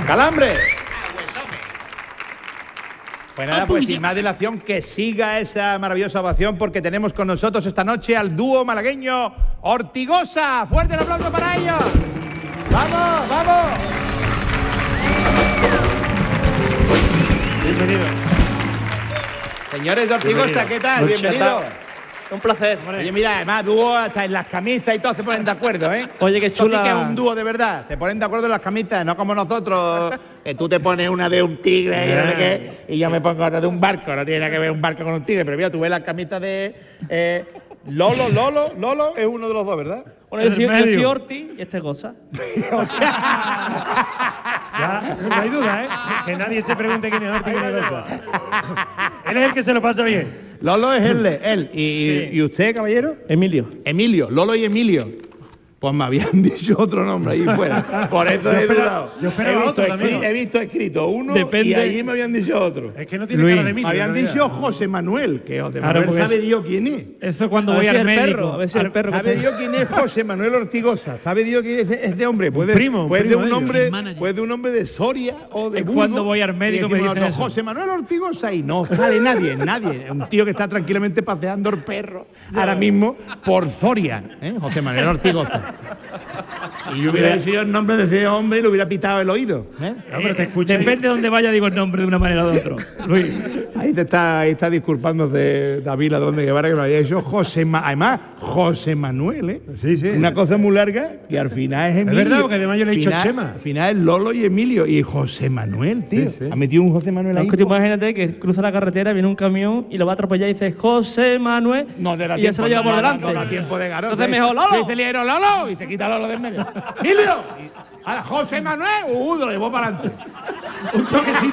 ¡Calambre! Pues nada, pues sin más dilación, que siga esa maravillosa ovación, porque tenemos con nosotros esta noche al dúo malagueño Ortigosa. ¡Fuerte el aplauso para ellos! ¡Vamos, vamos! Bienvenidos. Señores de Ortigosa, ¿qué tal? Bienvenidos. Un placer. Oye, mira, además dúo hasta en las camisas y todo se ponen de acuerdo, ¿eh? Oye, qué chula. Esto sí que es un dúo de verdad. Te ponen de acuerdo en las camisas, no como nosotros, que tú te pones una de un tigre y no sé qué, y yo me pongo otra de un barco. No tiene nada que ver un barco con un tigre, pero mira, tú ves las camisas de Lolo es uno de los dos, ¿verdad? Bueno, yo soy Orti y este es Gosa. Ya, no hay duda, ¿eh? Que nadie se pregunte quién es Orti y quién es Gosa. Él es el que se lo pasa bien. Lolo es él. ¿Y usted, caballero? Emilio. Lolo y Emilio. Pues me habían dicho otro nombre ahí fuera. Por eso he dudado. Yo esperaba otro también. He visto escrito uno y allí me habían dicho otro. Es que no tiene cara de Emilio. Me habían dicho José Manuel, que José Manuel sabe Dios quién es. Eso cuando voy al médico. A ver si el perro. ¿Sabe Dios quién es José Manuel Ortigosa? ¿Sabe Dios quién es este hombre? Puede ser un hombre de Soria o de Burgos. Cuando voy al médico me dicen eso. José Manuel Ortigosa y no sale nadie. Un tío que está tranquilamente paseando el perro ahora mismo por Soria. José Manuel Ortigosa. Y yo hubiera decidido el nombre de ese hombre y le hubiera pitado el oído. No, pero te escucho. Depende de dónde vaya, digo el nombre de una manera o de otra. Luis. Ahí está disculpándose David Ladrón de Guevara, que me había hecho Además, José Manuel, ¿eh? Sí. Una cosa muy larga y al final es Emilio. Es verdad, porque además yo le he dicho Chema. Al final es Lolo y Emilio y José Manuel, tío. Sí. Ha metido un José Manuel ahí. Es que tú imagínate que cruza la carretera, viene un camión y lo va a atropellar y dice José Manuel. Y ya se lo lleva por delante. No da tiempo de garón. Entonces mejor Lolo. Dice el liero, Lolo, y se quita Lolo del medio. ¡Emilio! A la José Manuel, lo llevó para adelante. Un toquecito.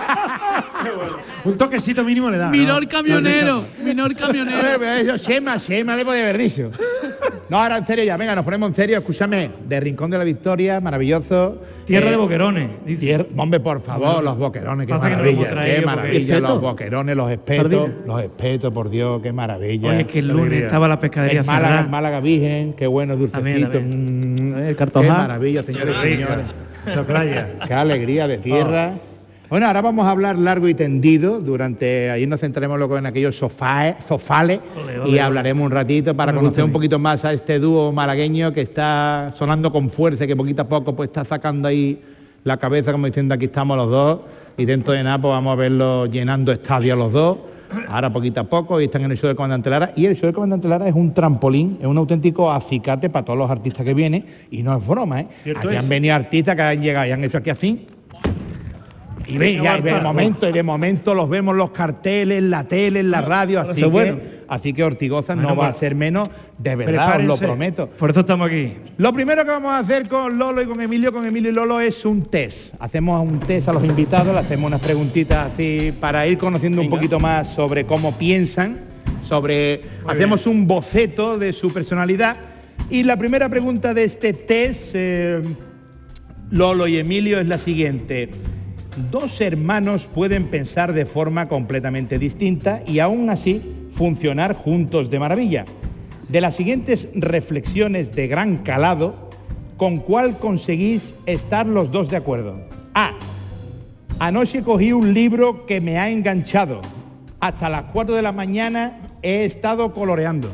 Un toquecito mínimo le da. Minor camionero. Eso, Chema le podía haber dicho. No, ahora en serio ya, venga, nos ponemos en serio. Escúchame, de Rincón de la Victoria, maravilloso. Tierra de boquerones. Dice. Hombre, por favor, los boquerones, qué Pasa que no lo maravilla, hemos traído, qué porque- maravilla, ¿Espeto? los boquerones, los espetos, por Dios, qué maravilla. Oye, que el lunes alegría. estaba la pescadería El Málaga, cerrada. Málaga Virgen, qué bueno, dulcecito. El Qué Cartojá. maravilla, señores y señores. Esa playa. Qué alegría de tierra. Bueno, ahora vamos a hablar largo y tendido. Ahí nos centraremos luego en aquellos sofales y hablaremos un ratito para conocer un poquito más a este dúo malagueño que está sonando con fuerza, que poquito a poco pues está sacando ahí la cabeza, como diciendo aquí estamos los dos, y dentro de nada pues vamos a verlos llenando estadios los dos. Ahora poquito a poco, y están en el show del Comandante Lara, y el show del Comandante Lara es un trampolín, es un auténtico acicate para todos los artistas que vienen, y no es broma, ¿eh? Cierto Aquí es. han venido artistas que han llegado y han hecho aquí así. Y ven, ya, de momento los vemos en los carteles, en la tele, en la radio, así que Ortigosa no va a ser menos, de verdad, os lo prepárense. prometo. Por eso estamos aquí. Lo primero que vamos a hacer con Lolo y con Emilio y Lolo es un test. Hacemos un test a los invitados, le hacemos unas preguntitas así para ir conociendo un poquito más sobre cómo piensan, hacemos un boceto de su personalidad. Y la primera pregunta de este test, Lolo y Emilio, es la siguiente. Dos hermanos pueden pensar de forma completamente distinta y aún así funcionar juntos de maravilla. De las siguientes reflexiones de gran calado, ¿con cuál conseguís estar los dos de acuerdo? A. Anoche cogí un libro que me ha enganchado. Hasta las 4 de la mañana he estado coloreando.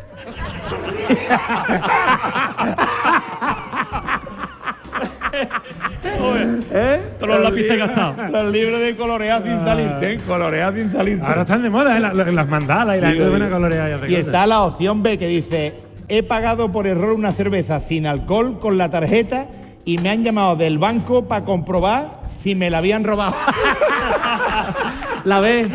Todos los lápices gastados. Los libros de colorear sin salirte, colorear sin salirte. Ahora están de moda, las mandalas y la gente buena coloreada y hace Y cosas. está la opción B que dice: he pagado por error una cerveza sin alcohol con la tarjeta y me han llamado del banco para comprobar si me la habían robado. La B.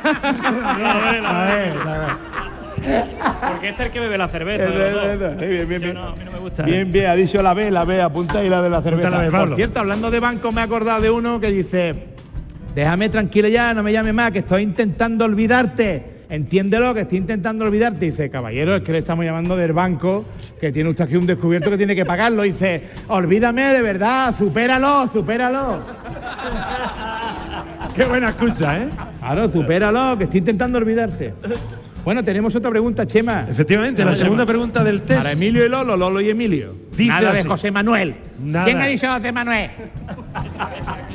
A ver. Porque este es el que bebe la cerveza. Bien. A mí no me gusta. Bien, ha dicho la B, apunta ahí la de la cerveza. la B, Por Pablo. cierto, hablando de banco, me he acordado de uno que dice: déjame tranquilo ya, no me llames más, que estoy intentando olvidarte. Entiéndelo, que estoy intentando olvidarte. Dice: caballero, es que le estamos llamando del banco, que tiene usted aquí un descubierto que tiene que pagarlo. Dice: olvídame, de verdad, supéralo. Qué buena excusa, ¿eh? Claro, supéralo, que estoy intentando olvidarte. Bueno, tenemos otra pregunta, Chema. Efectivamente, la segunda pregunta del test. Para Emilio y Lolo y Emilio. Dice Nada de así. José Manuel. Nada. ¿Quién ha dicho José Manuel?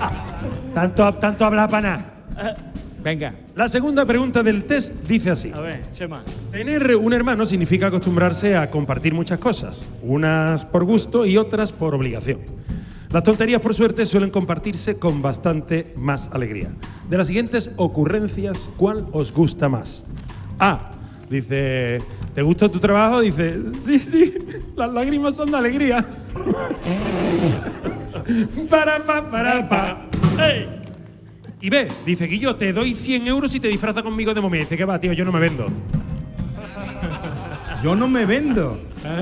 Tanto habla para nada. Venga. La segunda pregunta del test dice así. A ver, Chema. Tener un hermano significa acostumbrarse a compartir muchas cosas, unas por gusto y otras por obligación. Las tonterías, por suerte, suelen compartirse con bastante más alegría. De las siguientes ocurrencias, ¿cuál os gusta más? A. Dice, ¿te gusta tu trabajo? Dice, sí, las lágrimas son de alegría. para. ¡Ey! Y B, dice, Guillo, te doy 100 euros si te disfrazas conmigo de momia. Dice, ¿qué va, tío? Yo no me vendo. Yo no me vendo.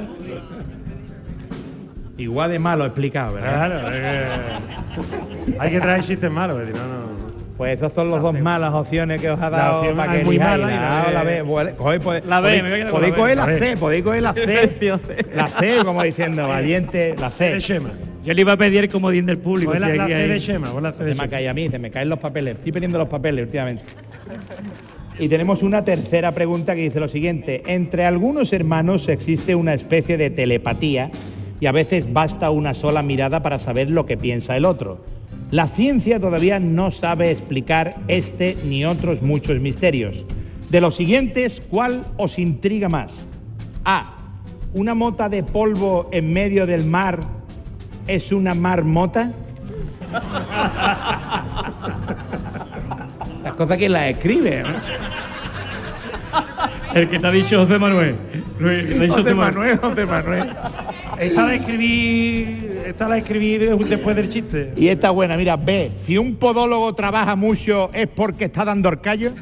Igual de malo explicado, ¿verdad? Claro, hay que traer chistes malos, porque si no. Pues esas son las dos malas opciones que os ha dado para que muy elijáis. mala y La A o la B. La B, me voy a quedar con podéis la B. coger la C, podéis coger la C. La C, como diciendo, valiente, la De C. Chema. Yo le iba a pedir el comodín del público. Pues la si aquí C hay- de Chema, pues la C de Se me Chema. cae a mí, se me caen los papeles. Estoy perdiendo los papeles últimamente. Y tenemos una tercera pregunta que dice lo siguiente. Entre algunos hermanos existe una especie de telepatía y a veces basta una sola mirada para saber lo que piensa el otro. La ciencia todavía no sabe explicar este ni otros muchos misterios. De los siguientes, ¿cuál os intriga más? A. ¿Una mota de polvo en medio del mar es una marmota? Las cosas que las escribe, ¿no? El que te ha dicho José Manuel. El que te ha dicho José Manuel. Esta la escribí después del chiste. Y esta buena, mira, B. Si un podólogo trabaja mucho es porque está dando el callo.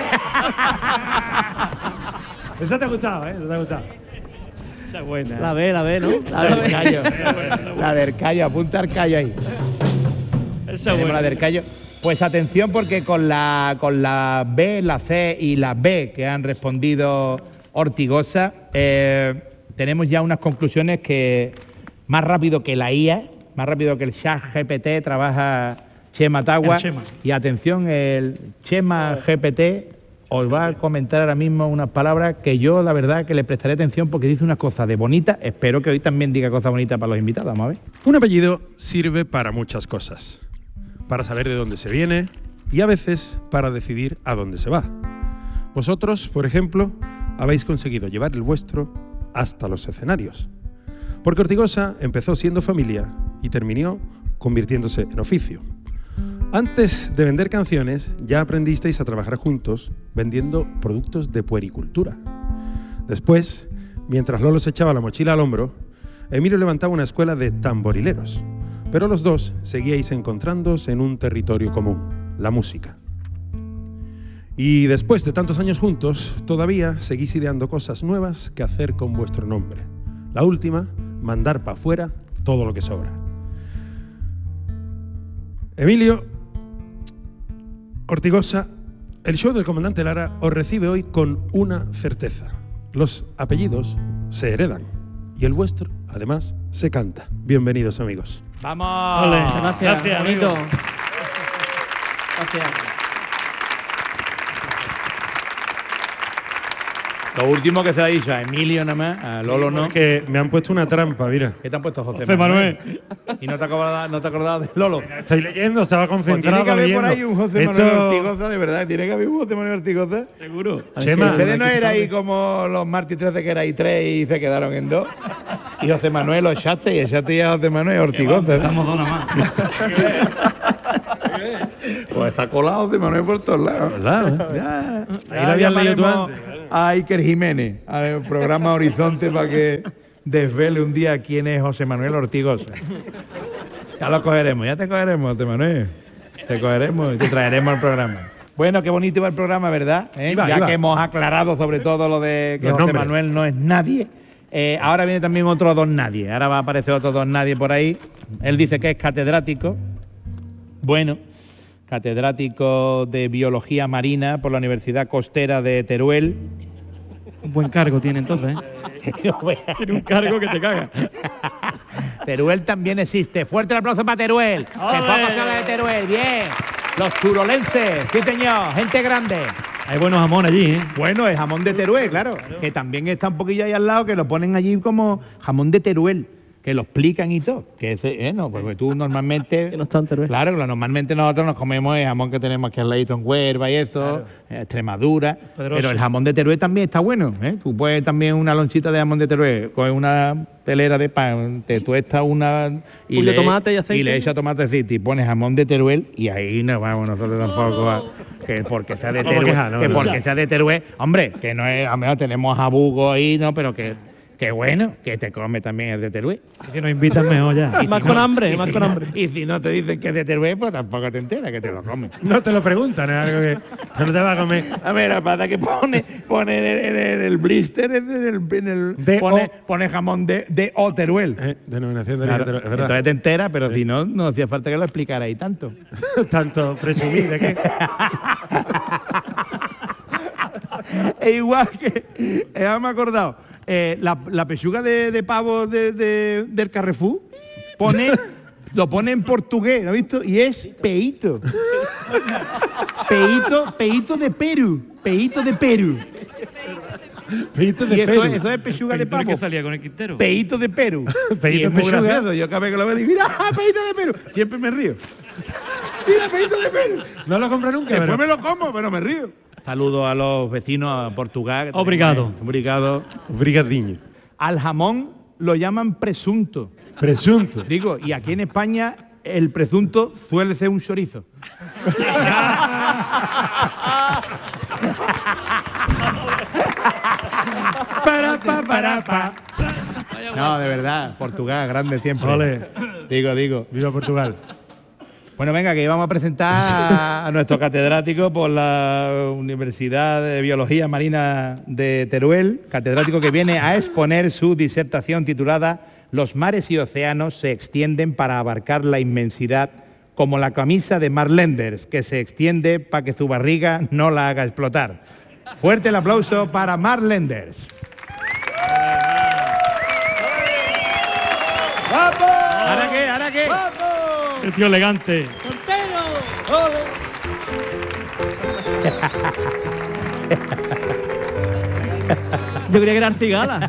Esa te ha gustado, ¿eh? Esa te ha gustado. Esa es buena. La B, ¿no? La del callo. La del callo, apunta al callo ahí. Esa es Tenemos buena. la del callo. Pues atención porque con la B, la C y la B que han respondido Ortigosa, tenemos ya unas conclusiones que más rápido que la IA, más rápido que el ChatGPT trabaja Chema Tagua. El Chema. Y atención, el Chema GPT os va a comentar ahora mismo unas palabras que yo la verdad que le prestaré atención porque dice unas cosas de bonita. Espero que hoy también diga cosas bonitas para los invitados, vamos a ver. Un apellido sirve para muchas cosas. Para saber de dónde se viene y a veces para decidir a dónde se va. Vosotros, por ejemplo, habéis conseguido llevar el vuestro hasta los escenarios. Porque Ortigosa empezó siendo familia y terminó convirtiéndose en oficio. Antes de vender canciones, ya aprendisteis a trabajar juntos vendiendo productos de puericultura. Después, mientras Lolo se echaba la mochila al hombro, Emilio levantaba una escuela de tamborileros. Pero los dos seguíais encontrándoos en un territorio común, la música. Y después de tantos años juntos, todavía seguís ideando cosas nuevas que hacer con vuestro nombre. La última, mandar para afuera todo lo que sobra. Emilio, Ortigosa, el show del comandante Lara os recibe hoy con una certeza. Los apellidos se heredan y el vuestro, además, se canta. Bienvenidos, amigos. ¡Vamos! Ole. Gracias, bonito. amigo. Gracias. Lo último que se ha dicho a Emilio nada más, a Lolo no. Que me han puesto una trampa, mira. ¿Qué te han puesto, José, José Manuel. ¿Y no te acordabas de Lolo? Estoy leyendo, estaba Pues concentrado tiene que haber leyendo. por ahí un José Manuel Esto- Ortigosa, de verdad. Tiene que haber un José Manuel Ortigosa. Seguro. Chema, Ustedes no erais como los Martí 13 que erais 3 y se quedaron en 2. Y José Manuel lo echaste y echaste ya a José Manuel Ortigosa. Estamos dos nada más. Pues está colado José Manuel por todos lados. ¿Verdad? Ya, Ahí lo habías leído tú llamaremos antes. a Iker Jiménez, al programa Horizonte, para que desvele un día quién es José Manuel Ortigosa. Ya lo cogeremos, ya te cogeremos, José Manuel. Te cogeremos y te traeremos al programa. Bueno, qué bonito iba el programa, ¿verdad? Iba. Que hemos aclarado sobre todo lo de que Los José nombres. Manuel no es nadie. Ahora viene también otro don nadie. Ahora va a aparecer otro don nadie por ahí. Él dice que es catedrático. Bueno, catedrático de Biología Marina por la Universidad Costera de Teruel. Un buen cargo tiene entonces, ¿eh? Tiene un cargo que te caga. Teruel también existe. Fuerte el aplauso para Teruel. Que poco se habla de Teruel. Bien. Los turolenses. Sí, señor. Gente grande. Hay buenos jamón allí, ¿eh? Bueno, el jamón de Teruel, claro. Que también está un poquillo ahí al lado, que lo ponen allí como jamón de Teruel. que lo explican y todo. Que ese, no, porque tú normalmente... Que no está en Teruel. Claro, normalmente nosotros nos comemos el jamón que tenemos aquí al ladito en Huelva y eso, Extremadura. Poderoso. Pero el jamón de Teruel también está bueno, ¿eh? Tú puedes también una lonchita de jamón de Teruel, coges una telera de pan, te tuestas una... Puño de tomate y aceite. Y le echas tomate y aceite y pones jamón de Teruel y ahí no vamos nosotros tampoco a... Que porque sea de Vamos a Teruel, quejar, ¿no? que No, porque sea de Teruel, hombre, que no es, a lo mejor tenemos jabugo ahí, ¿no? Pero que bueno, que te come también el de Teruel. Y si nos invitan mejor ya. Más con hambre, más con hambre. Y si no te dicen que es de Teruel, pues tampoco te enteras que te lo comes. No te lo preguntan, es algo que no te va a comer. A ver, la pata que pone en el blister, De pone jamón de O Teruel. Denominación de Claro, origen, es verdad. entonces te enteras, pero si no, no hacía falta que lo explicara ahí tanto. Tanto presumir de que... E igual que, ya me he acordado, la pechuga de pavo del Carrefour lo pone en portugués, ¿lo has visto? Y es peito. Peito de Perú. Peito de Perú. Peito de Y Perú. eso es pechuga de ¿Pero pavo. que salía con el Quintero? Peito de Perú. Peito Y es de muy pechuga. gracioso. Yo cada vez que lo veo digo, mira, peito de Perú. Siempre me río. Mira, peito de Perú. No lo compra nunca, Después pero... me lo como, pero me río. Saludo a los vecinos a Portugal. Obrigado. Obrigado. Brigadiño. Al jamón lo llaman presunto. Presunto. Digo, y aquí en España el presunto suele ser un chorizo. Pa. No, de verdad, Portugal, grande siempre. Ole. Digo. Viva Portugal. Bueno, venga, que íbamos a presentar a nuestro catedrático por la Universidad de Biología Marina de Teruel, catedrático que viene a exponer su disertación titulada Los mares y océanos se extienden para abarcar la inmensidad como la camisa de Mark Lenders, que se extiende para que su barriga no la haga explotar. Fuerte el aplauso para Mark Lenders. ¿Ahora qué? ¿Ahora qué? El tío elegante. Yo creía que era Arcigala.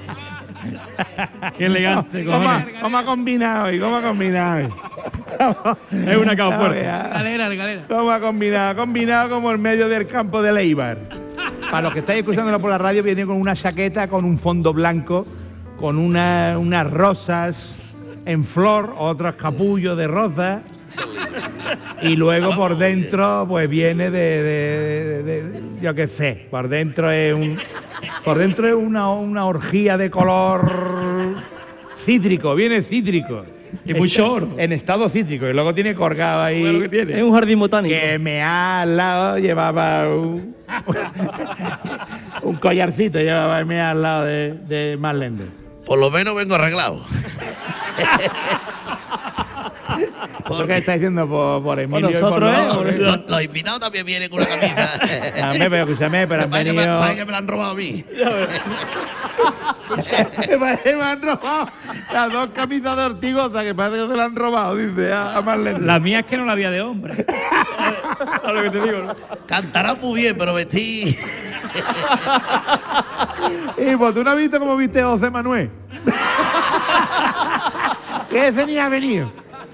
Qué elegante, cojones. ¿Cómo ha combinado hoy? ¿Cómo ha combinado hoy? Es una cabo fuerte. Galera. ¿Cómo ha combinado? Ha combinado como el medio del campo de Leibar. Para los que estáis escuchándolo por la radio, viene con una chaqueta, con un fondo blanco, con unas rosas en flor, otros capullos de rosas. Y luego por dentro, pues viene yo qué sé, por dentro es una orgía de color cítrico, viene cítrico. Y muy short. En estado cítrico, y luego tiene colgado ahí. Bueno, ¿qué tiene? Es un jardín botánico. Que me ha al lado, llevaba un collarcito, llevaba me al lado de Mark Lenders. Por lo menos vengo arreglado. ¿Por qué estáis diciendo por Emilio? nosotros, y por Los invitados también vienen con una camisa. Pero escúchame, pero han Parece venido... que me la han robado a mí. me han robado las dos camisas de Ortigosa, que parece que se la han robado, dice a Mark Lenders. La mía es que no la había de hombre. A lo que te digo, ¿no? Cantarán muy bien, pero vestí. Y pues tú no has visto cómo viste a José Manuel. Que ese ni ha venido.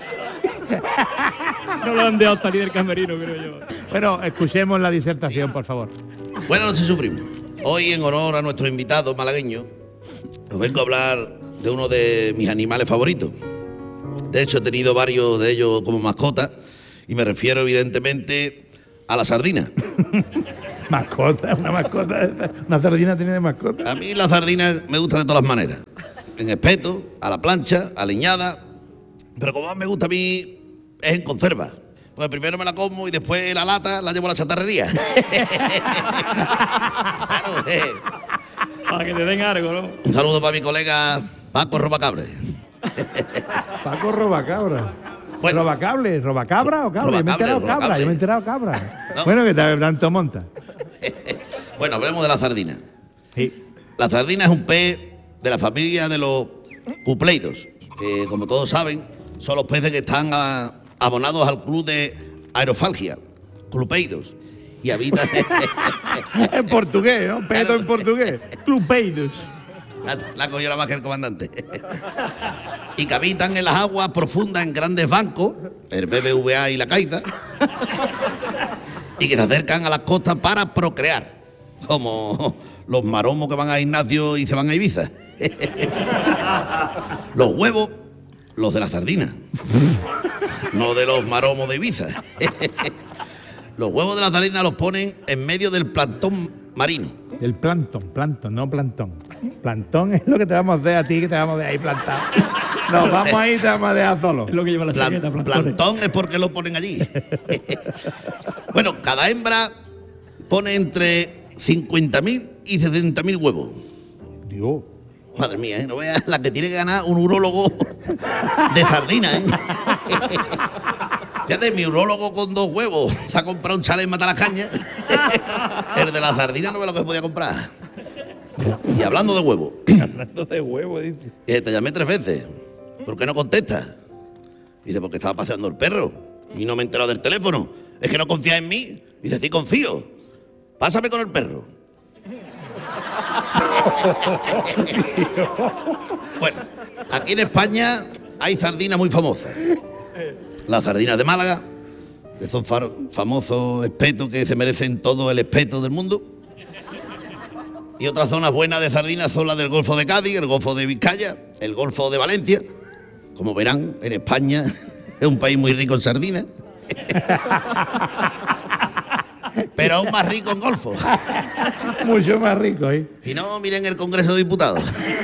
No lo han dejado salir del camerino, creo yo. Bueno, escuchemos la disertación, por favor. Buenas noches, su primo. Hoy, en honor a nuestro invitado malagueño, os vengo a hablar de uno de mis animales favoritos. De hecho, he tenido varios de ellos como mascota y me refiero, evidentemente, a la sardina. Mascota, una sardina tiene de mascota. A mí la sardina me gusta de todas las maneras. En espeto, a la plancha, aliñada. Pero como más me gusta a mí es en conserva. Pues primero me la como y después la lata la llevo a la chatarrería. Claro, Para que te den algo, ¿no? Un saludo para mi colega Paco Robacabre. Paco Robacabra. Bueno. ¿Robacable? ¿Robacabra o cabra? Yo me he enterado Robacable. cabra, yo me he enterado cabra. No. Bueno, que tanto monta. Bueno, hablemos de la sardina. Sí. La sardina es un pez de la familia de los cupleidos, que como todos saben, son los peces que están abonados al club de aerofalgia, clupeidos, y habitan... En portugués, ¿no? Pedo en portugués. Clupeiros. La cogió la más que el comandante. Y que habitan en las aguas profundas en grandes bancos, el BBVA y la Caixa, y que se acercan a las costas para procrear, como los maromos que van a Ignacio y se van a Ibiza. Los huevos, los de la sardina, no de los maromos de Ibiza. Los huevos de la sardina los ponen en medio del plancton marino. El plancton, no plantón. Plantón es lo que te vamos a hacer a ti, que te vamos a dejar ahí plantado. Nos vamos ahí y te vamos a dejar solo. Es lo que lleva la chaqueta, plantón es porque lo ponen allí. Bueno, cada hembra pone entre 50.000 y 60.000 huevos. Dios. Madre mía, ¿eh? No veas la que tiene que ganar un urólogo de sardina, ¿eh? Fíjate, mi urólogo con 2 huevos se ha comprado un chalet en Matalacaña. El de la sardina no ve lo que se podía comprar. Y hablando de huevos. Hablando de huevo, dice. Te llamé 3 veces. ¿Por qué no contestas? Dice, porque estaba paseando el perro y no me he enterado del teléfono. ¿Es que no confías en mí? Dice, sí, confío. Pásame con el perro. Bueno, aquí en España hay sardinas muy famosas. Las sardinas de Málaga, que son famosos espetos que se merecen todo el espeto del mundo. Y otras zonas buenas de sardinas son las del Golfo de Cádiz, el Golfo de Vizcaya, el Golfo de Valencia. Como verán, en España es un país muy rico en sardinas. Pero aún más rico en golfo. Mucho más rico, ¿eh? Y no, miren el Congreso de Diputados.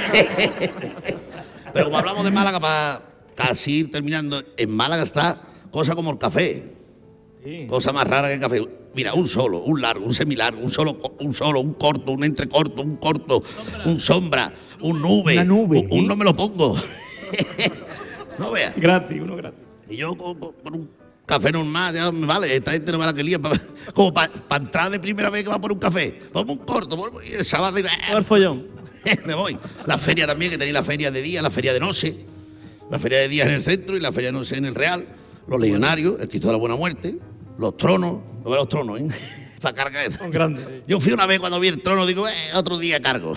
Pero como hablamos de Málaga, para casi ir terminando, en Málaga está cosa como el café. Sí. Cosa más rara que el café. Mira, un solo, un largo, un semilargo, un solo, un corto, un entrecorto, un corto, un sombra, un nube. Una nube. Un no me lo pongo. No veas. Gratis, uno gratis. Y yo con un café normal, ya me vale, esta gente no me la que lía, como para entrar de primera vez que va por un café. Ponme un corto, y el sábado el follón. Me voy. La feria también, que tenéis la feria de día, la feria de noche, la feria de día en el centro y la feria de noche en el Real, los legionarios, el Cristo de la Buena Muerte, los tronos, no veo los tronos, ¿eh? Para cargar eso. Son grandes. Yo fui una vez cuando vi el trono, digo, otro día cargo.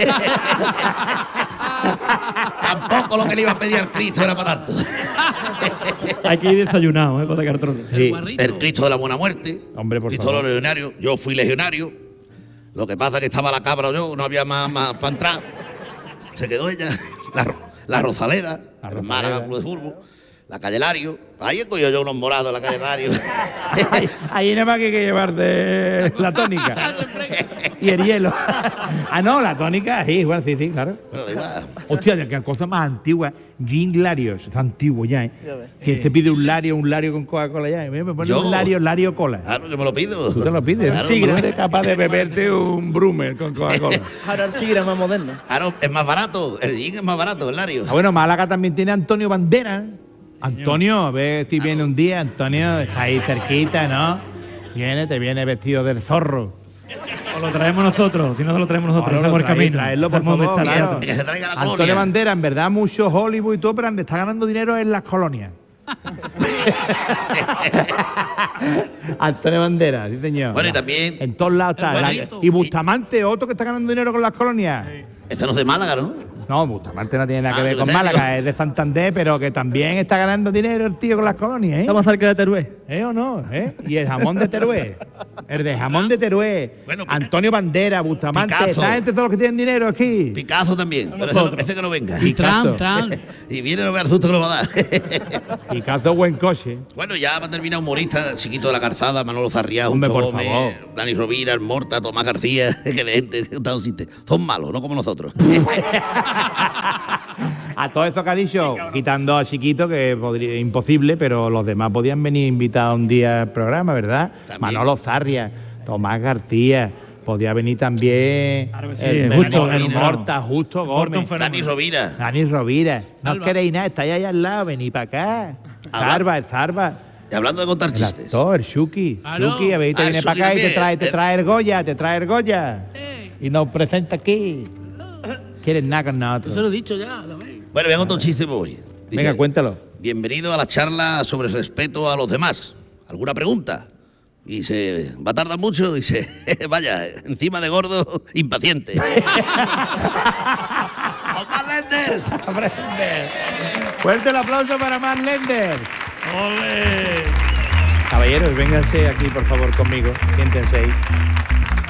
Tampoco lo que le iba a pedir al Cristo era para tanto. Hay que ir desayunado, para sacar trono. Sí. El Cristo de la Buena Muerte, hombre, por Cristo favor. de los legionarios. Yo fui legionario. Lo que pasa es que estaba la cabra yo, no había más para entrar. Se quedó ella, la Rosaleda, el Málaga Club de Fútbol, la calle Lario. Ahí he cogido yo unos morados en la calle Lario. Ahí nada más que hay que llevarte la tónica y el hielo. No, la tónica, sí, igual, sí, claro. Pero da igual. Hostia, que cosa más antigua. Gin Larios, es antiguo ya, ¿eh? Que te pide un Lario con Coca-Cola ya. Me pone ¿Yo? un Lario Cola. Claro, yo me lo pido. Tú te lo pides. Claro, Sí, hombre. no eres capaz de beberte un Brumer con Coca-Cola. Ahora el Sigra es más moderno. Claro, es más barato. El gin es más barato, el Lario. Bueno, Málaga también tiene Antonio Bandera. Antonio, a ver si viene un día. Antonio, está ahí cerquita, ¿no? Te viene vestido del zorro. O lo traemos nosotros, si no lo traemos nosotros, hacemos el camino. Traerlo, por Hacemos favor, esta claro. teatro. Que se traiga la Antonio colonia. Bandera, en verdad, mucho Hollywood y todo, pero está ganando dinero en las colonias. Antonio Bandera, sí señor. Bueno, y también- En todos lados está. Bonito. Y Bustamante, otro que está ganando dinero con las colonias. Ese no es de Málaga, ¿no? No, Bustamante no tiene nada que Ah, ver ¿en con serio? Málaga, es de Santander, pero que también está ganando dinero el tío con las colonias, ¿eh? Estamos cerca de Teruel. ¿O no? Y el jamón de Teruel. El de jamón de Teruel. Bueno, Antonio Bandera, Bustamante, Picasso. esa gente son los que tienen dinero aquí. Picasso también. Pero ese que no venga. Picasso. Y viene no vea el susto que nos va a dar. Picasso, buen coche. Bueno, ya va a terminar humorista, Chiquito de la Calzada, Manolo Zarriá, Hombre, por Gómez, favor. Dani Rovira, el Morta, Tomás García, que de gente, un sitio. Son malos, no como nosotros. A todo eso que ha dicho, quitando a Chiquito, que podría, imposible, pero los demás podían venir invitados un día al programa, ¿verdad? También. Manolo Zarria, Tomás García, podía venir también Claro que sí, el Justo, el el Morta, Justo Gómez, Dani Rovira. Dani Rovira. No os queréis nada, estáis ahí al lado, venid para acá. Habla- Zarba. Y hablando de contar El chistes. actor, el Shuki. Claro. Shuki, a ver, te Ah, el viene para Shuki acá y te también. trae el Goya. Y nos presenta aquí. ¿Quieres nada con Yo se lo nosotros? he dicho ya. ¿lo ves? Bueno, voy a contar un chiste por hoy. Dice, Venga, cuéntalo. bienvenido a la charla sobre respeto a los demás. ¿Alguna pregunta? Y dice, ¿va a tardar mucho? Dice, vaya, encima de gordo, impaciente. Lenders. Fuerte el aplauso para Marc Lenders. ¡Ole! Caballeros, vénganse aquí, por favor, conmigo. Siéntense ahí.